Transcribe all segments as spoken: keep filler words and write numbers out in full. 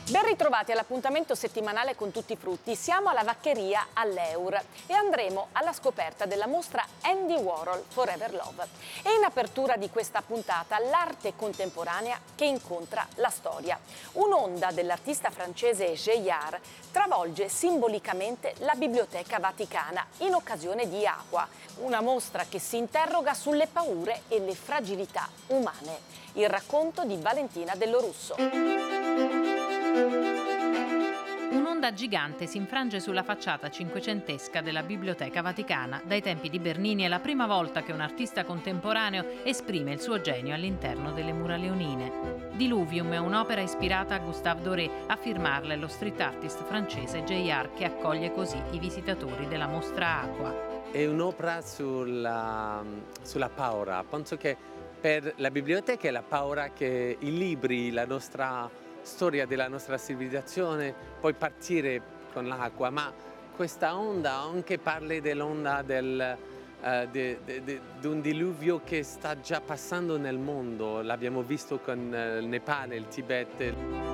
Ben ritrovati all'appuntamento settimanale con tutti i frutti. Siamo alla Vaccheria all'Eur e andremo alla scoperta della mostra Andy Warhol Forever Love. E in apertura di questa puntata l'arte contemporanea che incontra la storia. Un'onda dell'artista francese Geillard travolge simbolicamente la Biblioteca Vaticana in occasione di Aqua, una mostra che si interroga sulle paure e le fragilità umane. Il racconto di Valentina Dellorusso. Un'onda gigante si infrange sulla facciata cinquecentesca della Biblioteca Vaticana. Dai tempi di Bernini è la prima volta che un artista contemporaneo esprime il suo genio all'interno delle mura leonine. Diluvium è un'opera ispirata a Gustave Doré, a firmarla è lo street artist francese Geillard, che accoglie così i visitatori della mostra Aqua. È un'opera sulla, sulla paura. Penso che per la biblioteca è la paura che i libri, la nostra storia della nostra civilizzazione, poi partire con l'acqua, ma questa onda anche parla dell'onda del, uh, di de, de, de un diluvio che sta già passando nel mondo. L'abbiamo visto con uh, il Nepale, il Tibet.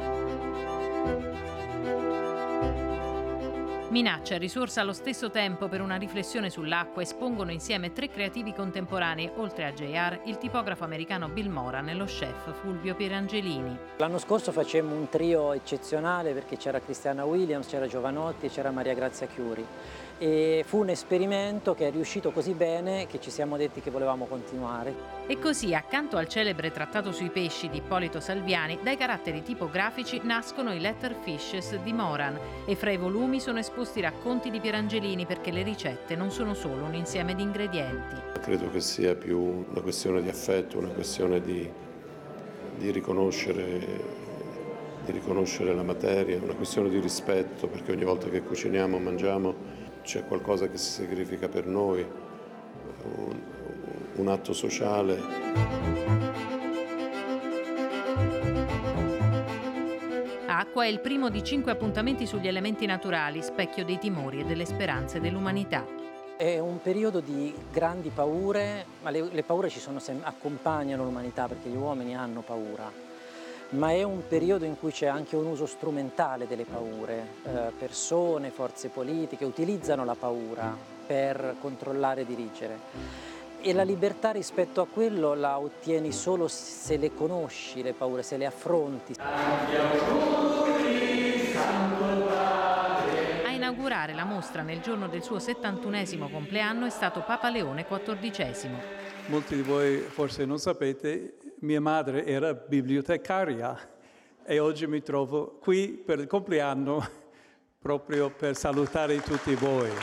Minaccia e risorsa allo stesso tempo per una riflessione sull'acqua espongono insieme tre creativi contemporanei, oltre a Geillard, il tipografo americano Bill Moran e lo chef Fulvio Pierangelini. L'anno scorso facemmo un trio eccezionale perché c'era Christiana Williams, c'era Giovanotti e c'era Maria Grazia Chiuri. E fu un esperimento che è riuscito così bene che ci siamo detti che volevamo continuare. E così, accanto al celebre trattato sui pesci di Ippolito Salviani, dai caratteri tipografici nascono i Letter Fishes di Moran e fra i volumi sono esposti racconti di Pierangelini, perché le ricette non sono solo un insieme di ingredienti. Credo che sia più una questione di affetto, una questione di, di riconoscere di riconoscere la materia, una questione di rispetto, perché ogni volta che cuciniamo, mangiamo, c'è qualcosa che si sacrifica per noi, un, un atto sociale. Acqua è il primo di cinque appuntamenti sugli elementi naturali, specchio dei timori e delle speranze dell'umanità. È un periodo di grandi paure, ma le, le paure ci sono sem- accompagnano l'umanità perché gli uomini hanno paura. Ma è un periodo in cui c'è anche un uso strumentale delle paure. Eh, persone, forze politiche utilizzano la paura per controllare e dirigere. E la libertà rispetto a quello la ottieni solo se le conosci, le paure, se le affronti. A inaugurare la mostra nel giorno del suo settantunesimo compleanno è stato Papa Leone quattordicesimo. Molti di voi forse non sapete, mia madre era bibliotecaria e oggi mi trovo qui per il compleanno proprio per salutare tutti voi.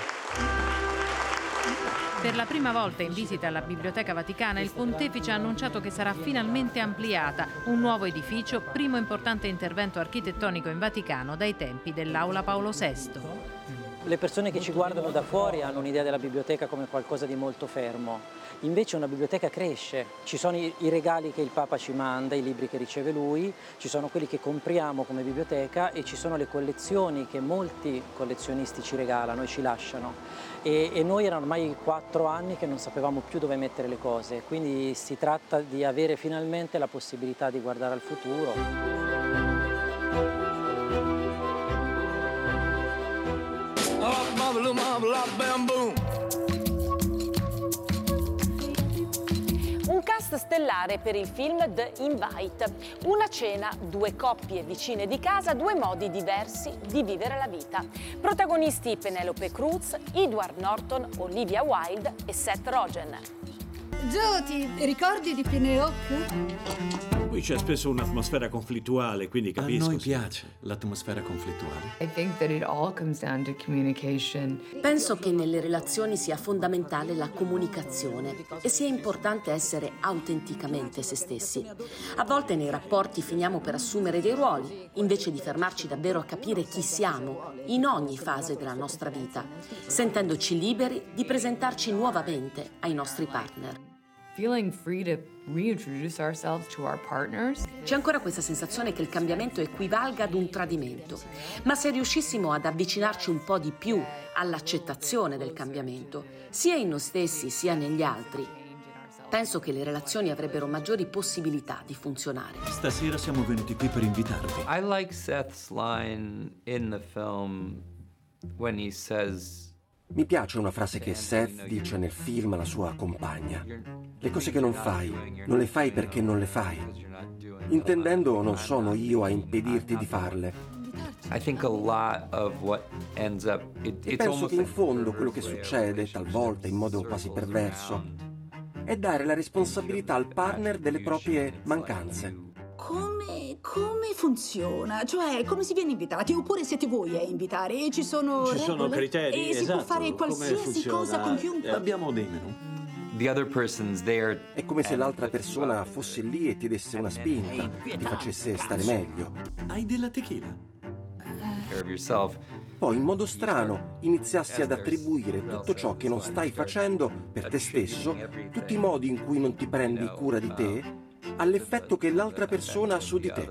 Per la prima volta in visita alla Biblioteca Vaticana, il Pontefice ha annunciato che sarà finalmente ampliata, un nuovo edificio, primo importante intervento architettonico in Vaticano dai tempi dell'Aula Paolo sesto. Le persone che ci guardano da fuori hanno un'idea della biblioteca come qualcosa di molto fermo. Invece una biblioteca cresce, ci sono i, i regali che il Papa ci manda, i libri che riceve lui, ci sono quelli che compriamo come biblioteca e ci sono le collezioni che molti collezionisti ci regalano e ci lasciano. E, e noi erano ormai quattro anni che non sapevamo più dove mettere le cose, quindi si tratta di avere finalmente la possibilità di guardare al futuro. Un cast stellare per il film The Invite. Una cena, due coppie vicine di casa, due modi diversi di vivere la vita. Protagonisti Penelope Cruz, Edward Norton, Olivia Wilde e Seth Rogen. Joe, ti ricordi di Pinocchio? Qui c'è spesso un'atmosfera conflittuale, quindi capisco. A noi piace l'atmosfera conflittuale. I think that it all comes down to communication. Penso che nelle relazioni sia fondamentale la comunicazione e sia importante essere autenticamente se stessi. A volte nei rapporti finiamo per assumere dei ruoli, invece di fermarci davvero a capire chi siamo in ogni fase della nostra vita, sentendoci liberi di presentarci nuovamente ai nostri partner. Feeling free to reintroduce ourselves to our partners. C'è ancora questa sensazione che il cambiamento equivalga ad un tradimento, ma se riuscissimo ad avvicinarci un po' di più all'accettazione del cambiamento, sia in noi stessi sia negli altri, penso che le relazioni avrebbero maggiori possibilità di funzionare. Stasera siamo venuti qui per invitarvi. I like Seth's line in the film when he says... Mi piace una frase che Seth dice nel film alla sua compagna. Le cose che non fai, non le fai perché non le fai. Intendendo, non sono io a impedirti di farle. I think a lot of what ends up, it, e penso che in fondo quello che succede, talvolta in modo quasi perverso, è dare la responsabilità al partner delle proprie mancanze. Come, come funziona? Cioè, come si viene invitati? Oppure siete voi a invitare e ci sono Ci regole? sono criteri, e si esatto. può fare qualsiasi cosa con chiunque? Abbiamo dei menù. The other person's there. È come se l'altra persona fosse lì e ti desse una spinta, ti facesse stare meglio. Hai della tequila? Care of yourself. Poi, in modo strano, iniziassi ad attribuire tutto ciò che non stai facendo per te stesso, tutti i modi in cui non ti prendi cura di te, all'effetto che l'altra persona ha su di te.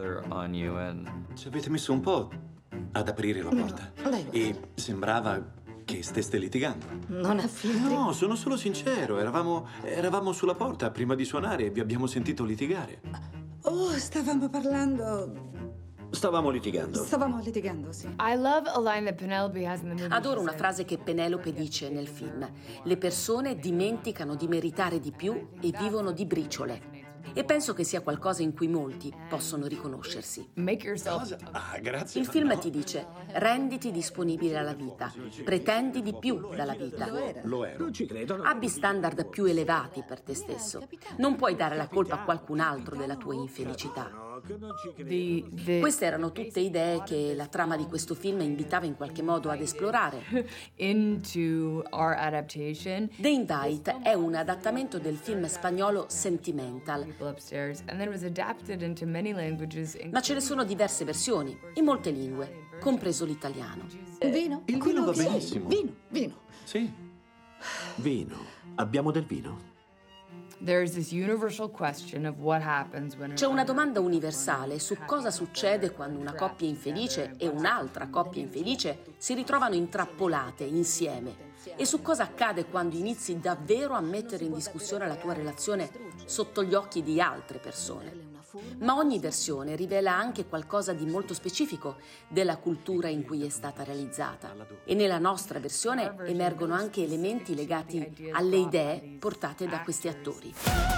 Ci avete messo un po' ad aprire la porta e sembrava che steste litigando. Non ha filtri. No, sono solo sincero. Eravamo, eravamo sulla porta prima di suonare e vi abbiamo sentito litigare. Oh, stavamo parlando... Stavamo litigando. Stavamo litigando, sì. I love a line that Penelope has in the movie. Adoro una frase che Penelope dice nel film. Le persone dimenticano di meritare di più e vivono di briciole. E penso che sia qualcosa in cui molti possono riconoscersi. Make yourself... Ah, grazie. Il film ti dice: renditi disponibile alla vita, pretendi di più dalla vita. Lo ero. Non ci credo. Abbi standard più elevati per te stesso. Non puoi dare la colpa a qualcun altro della tua infelicità. The, the... Queste erano tutte idee che la trama di questo film invitava in qualche modo ad esplorare. Into our adaptation. The Invite è un adattamento del film spagnolo Sentimental. And then was adapted into many languages. Ma ce ne sono diverse versioni, in molte lingue, compreso l'italiano. Vino? Il vino va benissimo. Vino, vino. Sì. Vino. Abbiamo del vino. There's this universal question of what happens when C'è una domanda universale su cosa succede quando una coppia infelice e un'altra coppia infelice si ritrovano intrappolate insieme e su cosa accade quando inizi davvero a mettere in discussione la tua relazione sotto gli occhi di altre persone. Ma ogni versione rivela anche qualcosa di molto specifico della cultura in cui è stata realizzata. E nella nostra versione emergono anche elementi legati alle idee portate da questi attori.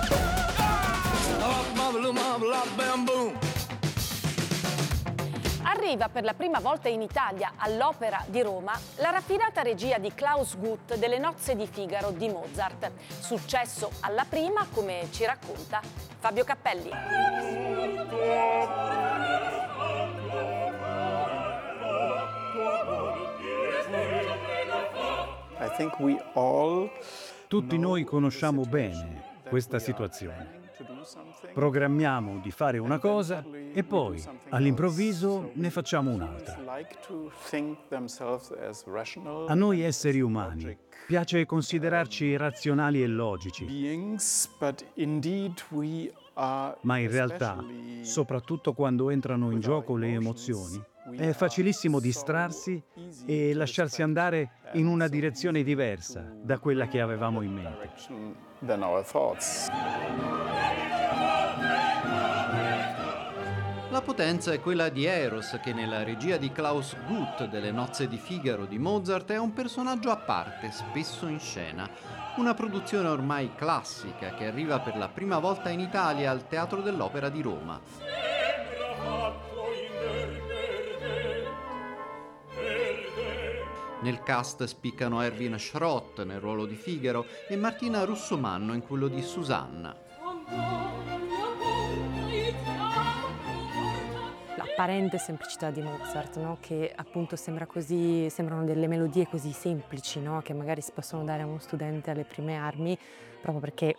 Arriva per la prima volta in Italia all'Opera di Roma la raffinata regia di Klaus Guth delle Nozze di Figaro di Mozart. Successo alla prima, come ci racconta Fabio Cappelli. I think we all Tutti noi conosciamo bene questa situazione. Programmiamo di fare una cosa e poi, all'improvviso, ne facciamo un'altra. A noi esseri umani piace considerarci razionali e logici, ma in realtà, soprattutto quando entrano in gioco le emozioni, è facilissimo distrarsi e lasciarsi andare in una direzione diversa da quella che avevamo in mente. La potenza è quella di Eros, che nella regia di Klaus Guth delle Nozze di Figaro di Mozart è un personaggio a parte, spesso in scena. Una produzione ormai classica che arriva per la prima volta in Italia al Teatro dell'Opera di Roma. Nel cast spiccano Erwin Schrott nel ruolo di Figaro e Martina Russomanno in quello di Susanna. L'apparente semplicità di Mozart, no? Che appunto sembra così, sembrano delle melodie così semplici, no? Che magari si possono dare a uno studente alle prime armi, proprio perché